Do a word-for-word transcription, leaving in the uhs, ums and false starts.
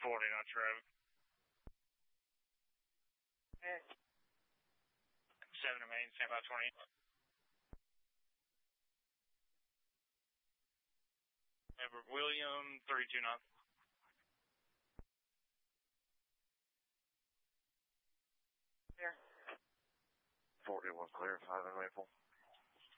forty on Trev. seven to main, stand by twenty. Edward William, three two nine. Clear. forty-one clear, five and Maple.